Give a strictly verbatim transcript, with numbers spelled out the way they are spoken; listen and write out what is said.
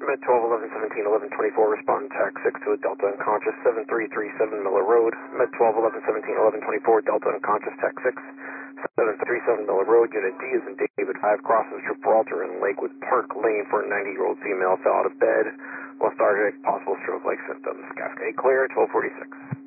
Med twelve eleven seventeen eleven twenty-four, respond to TAC six to a Delta unconscious, seven three three seven Miller Road. Med twelve eleven seventeen eleven twenty-four, Delta unconscious, TAC six, seven three seven Miller Road. Unit D is in David five, crosses Gibraltar and Lakewood Park Lane for a ninety-year-old female, fell out of bed, lethargic, possible stroke-like symptoms. Cascade clear, twelve forty-six.